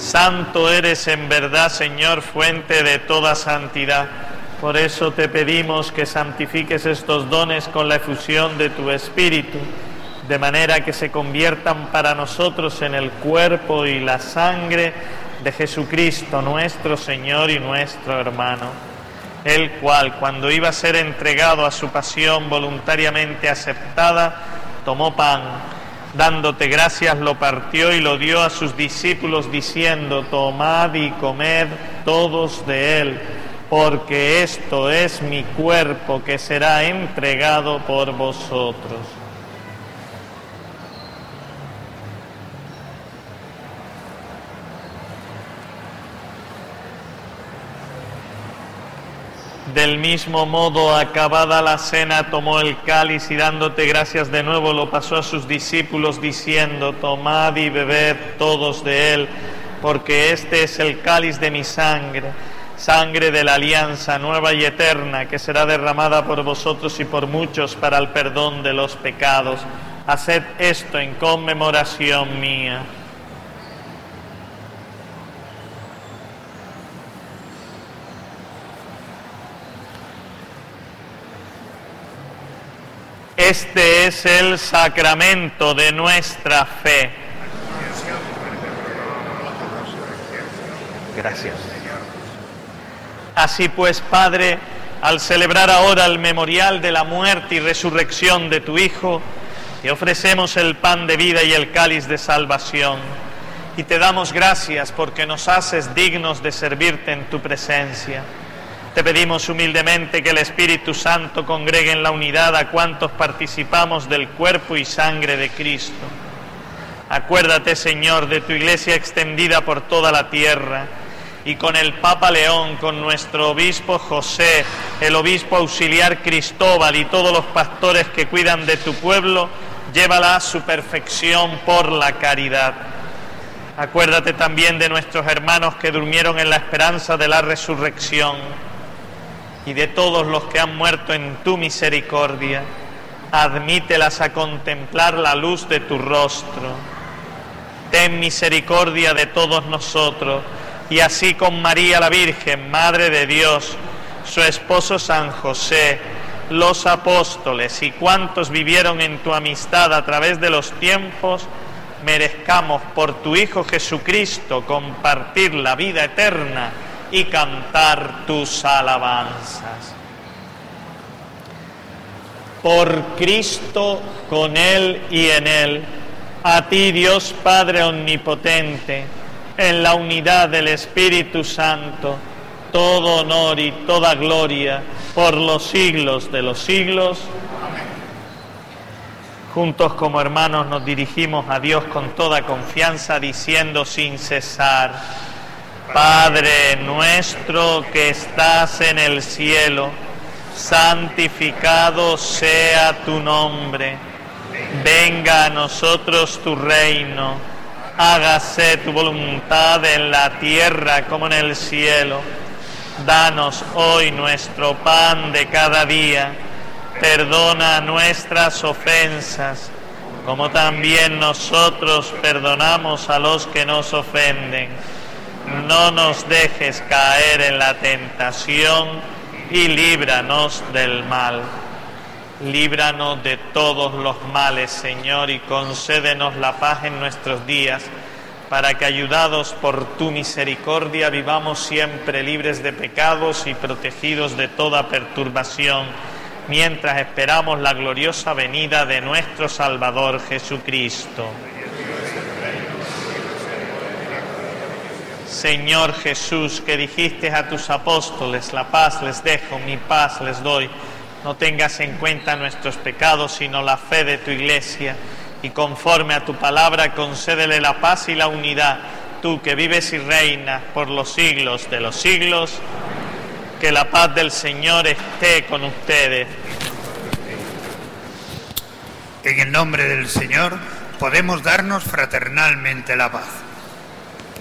Santo eres en verdad, Señor, fuente de toda santidad. Por eso te pedimos que santifiques estos dones con la efusión de tu Espíritu, de manera que se conviertan para nosotros en el cuerpo y la sangre de Jesucristo, nuestro Señor y nuestro hermano, el cual, cuando iba a ser entregado a su pasión voluntariamente aceptada, tomó pan, dándote gracias, lo partió y lo dio a sus discípulos, diciendo: tomad y comed todos de él, porque esto es mi cuerpo que será entregado por vosotros. Del mismo modo, acabada la cena, tomó el cáliz y dándote gracias de nuevo, lo pasó a sus discípulos, diciendo: tomad y bebed todos de él, porque este es el cáliz de mi sangre, sangre de la alianza nueva y eterna, que será derramada por vosotros y por muchos para el perdón de los pecados. Haced esto en conmemoración mía. Este es el sacramento de nuestra fe. Gracias. Así pues, Padre, al celebrar ahora el memorial de la muerte y resurrección de tu Hijo, te ofrecemos el pan de vida y el cáliz de salvación, y te damos gracias porque nos haces dignos de servirte en tu presencia. Te pedimos humildemente que el Espíritu Santo congregue en la unidad a cuantos participamos del cuerpo y sangre de Cristo. Acuérdate, Señor, de tu Iglesia extendida por toda la tierra, y con el Papa León, con nuestro obispo José, el obispo auxiliar Cristóbal y todos los pastores que cuidan de tu pueblo, llévala a su perfección por la caridad. Acuérdate también de nuestros hermanos que durmieron en la esperanza de la resurrección, y de todos los que han muerto en tu misericordia. Admítelas a contemplar la luz de tu rostro. Ten misericordia de todos nosotros, y así con María la Virgen, Madre de Dios, su esposo San José, los apóstoles y cuantos vivieron en tu amistad a través de los tiempos, merezcamos por tu Hijo Jesucristo compartir la vida eterna y cantar tus alabanzas. Por Cristo, con Él y en Él, a ti, Dios Padre Omnipotente, en la unidad del Espíritu Santo, todo honor y toda gloria por los siglos de los siglos. Amén. Juntos como hermanos nos dirigimos a Dios con toda confianza, diciendo sin cesar: Padre nuestro que estás en el cielo, santificado sea tu nombre. Venga a nosotros tu reino. Hágase tu voluntad en la tierra como en el cielo. Danos hoy nuestro pan de cada día. Perdona nuestras ofensas, como también nosotros perdonamos a los que nos ofenden. No nos dejes caer en la tentación y líbranos del mal. Líbranos de todos los males, Señor, y concédenos la paz en nuestros días, para que, ayudados por tu misericordia, vivamos siempre libres de pecados y protegidos de toda perturbación, mientras esperamos la gloriosa venida de nuestro Salvador Jesucristo. Señor Jesús, que dijiste a tus apóstoles: la paz les dejo, mi paz les doy, no tengas en cuenta nuestros pecados, sino la fe de tu Iglesia, y conforme a tu palabra concédele la paz y la unidad, tú que vives y reinas por los siglos de los siglos. Que la paz del Señor esté con ustedes. En el nombre del Señor podemos darnos fraternalmente la paz.